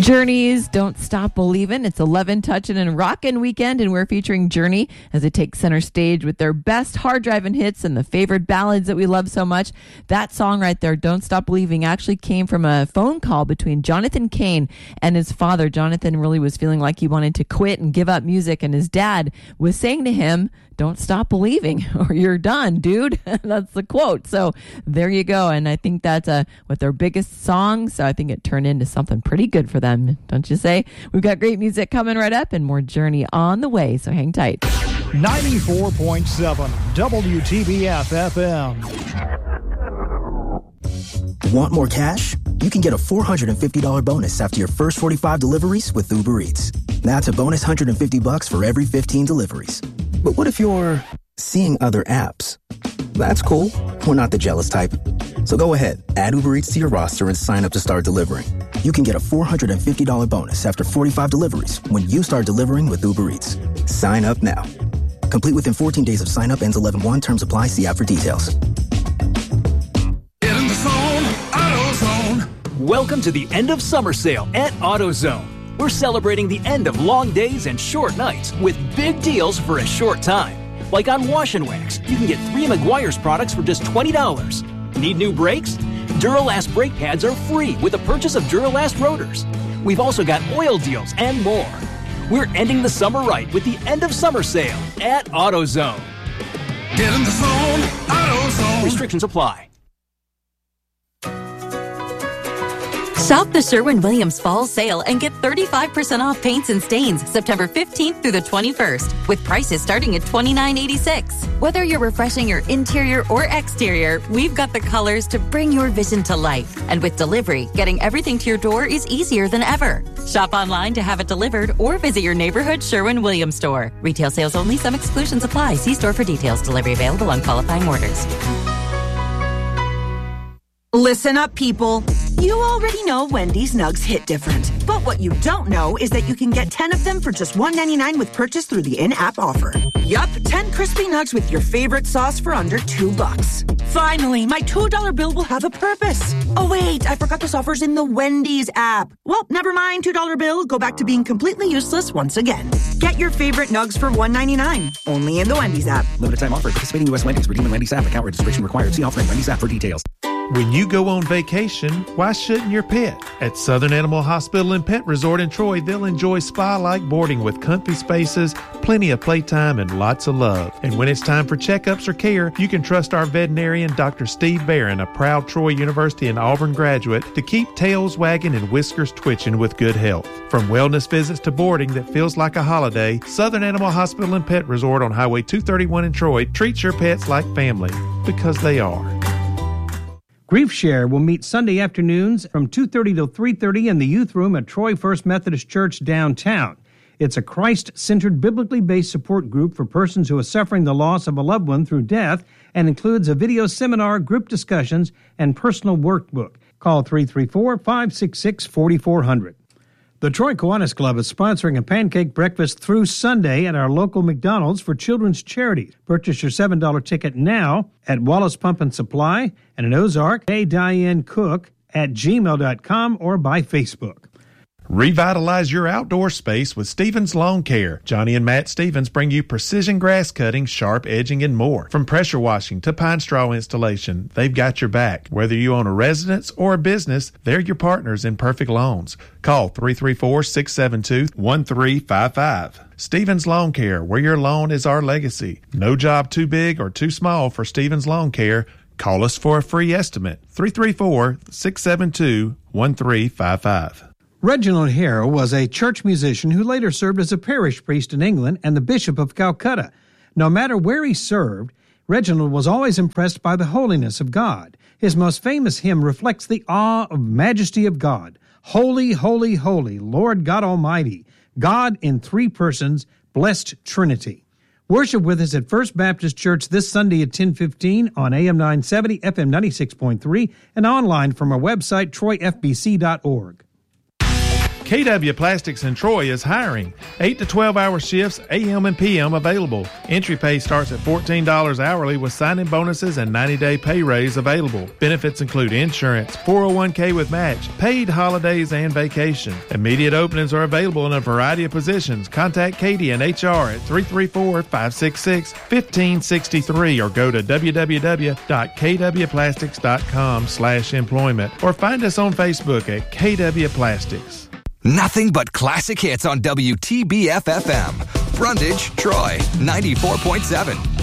Journey's Don't Stop Believin'. It's 11 Touchin' and Rockin' weekend, and we're featuring Journey as they take center stage with their best hard driving hits and the favorite ballads that we love so much. That song right there, Don't Stop Believing, actually came from a phone call between Jonathan Cain and his father. Jonathan really was feeling like he wanted to quit and give up music, and his dad was saying to him, "Don't stop believing or you're done, dude." That's the quote. So there you go. And I think that's with their biggest song. So I think it turned into something pretty good for them, don't you say? We've got great music coming right up and more Journey on the way. So hang tight. 94.7 WTBF FM. Want more cash? You can get a $450 bonus after your first 45 deliveries with Uber Eats. That's a bonus $150 for every 15 deliveries. But what if you're seeing other apps? That's cool. We're not the jealous type. So go ahead, add Uber Eats to your roster and sign up to start delivering. You can get a $450 bonus after 45 deliveries when you start delivering with Uber Eats. Sign up now. Complete within 14 days of sign up. Ends 11/1. Terms apply. See app for details. Get in the zone, AutoZone. Welcome to the end of summer sale at AutoZone. We're celebrating the end of long days and short nights with big deals for a short time. Like on Wash and Wax, you can get 3 Meguiar's products for just $20. Need new brakes? Duralast brake pads are free with the purchase of Duralast rotors. We've also got oil deals and more. We're ending the summer right with the end of summer sale at AutoZone. Get in the zone, AutoZone. Restrictions apply. Shop the Sherwin-Williams Fall Sale and get 35% off paints and stains September 15th through the 21st, with prices starting at $29.86. Whether you're refreshing your interior or exterior, we've got the colors to bring your vision to life. And with delivery, getting everything to your door is easier than ever. Shop online to have it delivered or visit your neighborhood Sherwin-Williams store. Retail sales only. Some exclusions apply. See store for details. Delivery available on qualifying orders. Listen up, people. You already know Wendy's nugs hit different. But what you don't know is that you can get 10 of them for just $1.99 with purchase through the in-app offer. Yup, 10 crispy nugs with your favorite sauce for under $2. Finally, my $2 bill will have a purpose. Oh wait, I forgot this offer's in the Wendy's app. Well, never mind, $2 bill. Go back to being completely useless once again. Get your favorite nugs for $1.99. Only in the Wendy's app. Limited time offer. Participating U.S. Wendy's. Redeem in Wendy's app. Account registration required. See offer in Wendy's app for details. When you go on vacation, why shouldn't your pet? At Southern Animal Hospital and Pet Resort in Troy, they'll enjoy spa-like boarding with comfy spaces, plenty of playtime, and lots of love. And when it's time for checkups or care, you can trust our veterinarian, Dr. Steve Barron, a proud Troy University and Auburn graduate, to keep tails wagging and whiskers twitching with good health. From wellness visits to boarding that feels like a holiday, Southern Animal Hospital and Pet Resort on Highway 231 in Troy treats your pets like family, because they are. Grief Share will meet Sunday afternoons from 2:30 to 3:30 in the youth room at Troy First Methodist Church downtown. It's a Christ-centered, biblically based support group for persons who are suffering the loss of a loved one through death and includes a video seminar, group discussions, and personal workbook. Call 334-566-4400. The Troy Kiwanis Club is sponsoring a pancake breakfast through Sunday at our local McDonald's for children's charity. Purchase your $7 ticket now at Wallace Pump and Supply and in Ozark, DianeCook@gmail.com or by Facebook. Revitalize your outdoor space with Stevens Lawn Care. Johnny and Matt Stevens bring you precision grass cutting, sharp edging, and more. From pressure washing to pine straw installation, they've got your back. Whether you own a residence or a business, they're your partners in perfect lawns. Call 334-672-1355. Stevens Lawn Care, where your lawn is our legacy. No job too big or too small for Stevens Lawn Care. Call us for a free estimate. 334-672-1355. Reginald Hare was a church musician who later served as a parish priest in England and the Bishop of Calcutta. No matter where he served, Reginald was always impressed by the holiness of God. His most famous hymn reflects the awe of majesty of God. Holy, holy, holy, Lord God Almighty, God in three persons, blessed Trinity. Worship with us at First Baptist Church this Sunday at 10:15 on AM 970, FM 96.3, and online from our website, troyfbc.org. KW Plastics in Troy is hiring. 8 to 12-hour shifts, AM and PM available. Entry pay starts at $14 hourly with sign-in bonuses and 90-day pay raise available. Benefits include insurance, 401k with match, paid holidays, and vacation. Immediate openings are available in a variety of positions. Contact Katie and HR at 334-566-1563 or go to www.kwplastics.com/employment or find us on Facebook at KW Plastics. Nothing but classic hits on WTBF-FM. Brundage, Troy, 94.7.